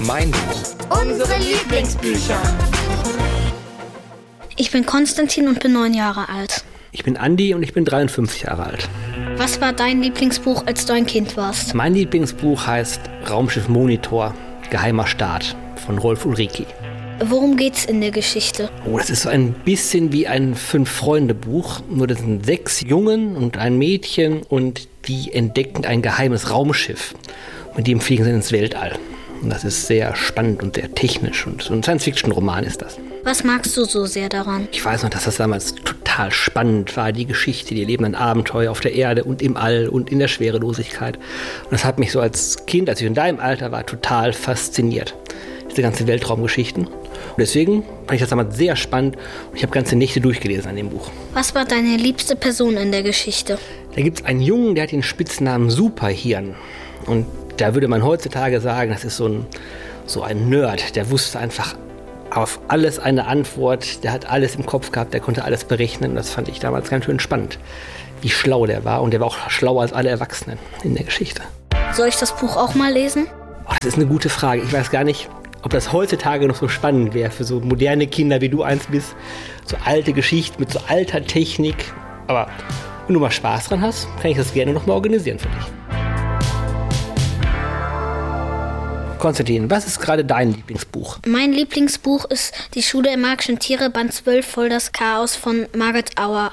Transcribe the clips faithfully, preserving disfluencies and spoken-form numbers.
Mein Buch. Unsere Lieblingsbücher. Ich bin Konstantin und bin neun Jahre alt. Ich bin Andi und ich bin dreiundfünfzig Jahre alt. Was war dein Lieblingsbuch, als du ein Kind warst? Mein Lieblingsbuch heißt Raumschiff Monitor, Geheimer Staat von Rolf Ulriki. Worum geht's in der Geschichte? Oh, das ist so ein bisschen wie ein Fünf-Freunde-Buch. Nur das sind sechs Jungen und ein Mädchen und die entdecken ein geheimes Raumschiff. Mit dem fliegen sie ins Weltall. Und das ist sehr spannend und sehr technisch. Und so ein Science-Fiction-Roman ist das. Was magst du so sehr daran? Ich weiß noch, dass das damals total spannend war, die Geschichte. Die erleben ein Abenteuer auf der Erde und im All und in der Schwerelosigkeit. Und das hat mich so als Kind, als ich in deinem Alter war, total fasziniert. Diese ganzen Weltraumgeschichten. Und deswegen fand ich das damals sehr spannend und ich habe ganze Nächte durchgelesen an dem Buch. Was war deine liebste Person in der Geschichte? Da gibt es einen Jungen, der hat den Spitznamen Superhirn. Und da würde man heutzutage sagen, das ist so ein, so ein Nerd. Der wusste einfach auf alles eine Antwort. Der hat alles im Kopf gehabt, der konnte alles berechnen. Und das fand ich damals ganz schön spannend, wie schlau der war. Und der war auch schlauer als alle Erwachsenen in der Geschichte. Soll ich das Buch auch mal lesen? Oh, das ist eine gute Frage. Ich weiß gar nicht, ob das heutzutage noch so spannend wäre für so moderne Kinder, wie du eins bist. So alte Geschichten mit so alter Technik. Aber wenn du mal Spaß dran hast, kann ich das gerne noch mal organisieren für dich. Konstantin, was ist gerade dein Lieblingsbuch? Mein Lieblingsbuch ist Die Schule der magischen Tiere, Band zwölf, Voll das Chaos von Margaret Auer.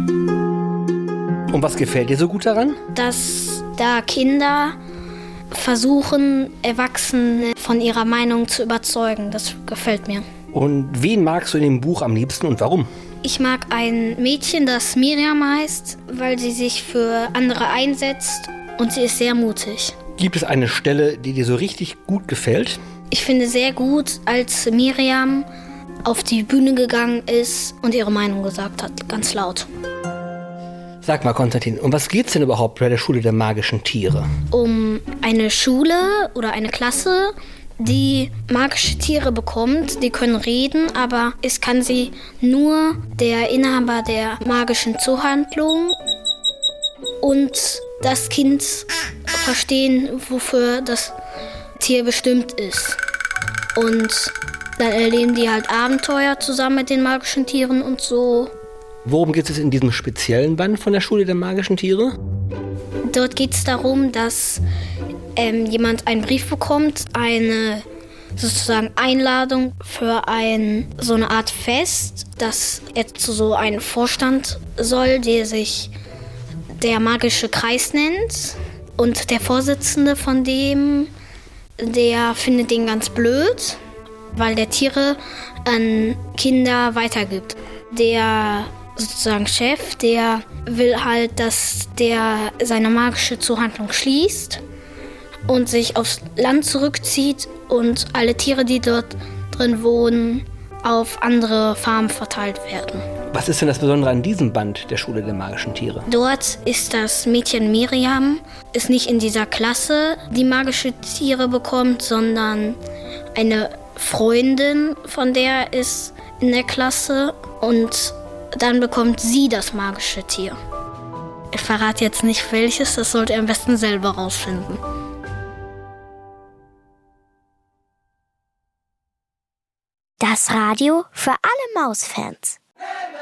Und was gefällt dir so gut daran? Dass da Kinder versuchen, Erwachsene von ihrer Meinung zu überzeugen. Das gefällt mir. Und wen magst du in dem Buch am liebsten und warum? Ich mag ein Mädchen, das Miriam heißt, weil sie sich für andere einsetzt und sie ist sehr mutig. Gibt es eine Stelle, die dir so richtig gut gefällt? Ich finde sehr gut, als Miriam auf die Bühne gegangen ist und ihre Meinung gesagt hat, ganz laut. Sag mal, Konstantin, um was geht's denn überhaupt bei der Schule der magischen Tiere? Um eine Schule oder eine Klasse, die magische Tiere bekommt. Die können reden, aber es kann sie nur der Inhaber der magischen Zuhandlung und das Kind verstehen, wofür das Tier bestimmt ist. Und dann erleben die halt Abenteuer zusammen mit den magischen Tieren und so. Worum geht es in diesem speziellen Band von der Schule der magischen Tiere? Dort geht es darum, dass ähm, jemand einen Brief bekommt, eine sozusagen Einladung für ein, so eine Art Fest, dass er zu so einem Vorstand soll, der sich der magische Kreis nennt. Und der Vorsitzende von dem, der findet den ganz blöd, weil der Tiere an Kinder weitergibt. Der sozusagen Chef, der will halt, dass der seine magische Zuhandlung schließt und sich aufs Land zurückzieht und alle Tiere, die dort drin wohnen, auf andere Farmen verteilt werden. Was ist denn das Besondere an diesem Band der Schule der magischen Tiere? Dort ist das Mädchen Miriam, ist nicht in dieser Klasse, die magische Tiere bekommt, sondern eine Freundin von der ist in der Klasse und dann bekommt sie das magische Tier. Ich verrate jetzt nicht welches, das sollt ihr am besten selber rausfinden. Das Radio für alle Mausfans.